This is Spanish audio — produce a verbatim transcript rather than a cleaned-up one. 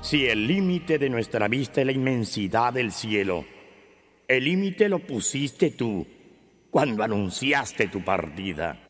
Si el límite de nuestra vista es la inmensidad del cielo, el límite lo pusiste tú cuando anunciaste tu partida.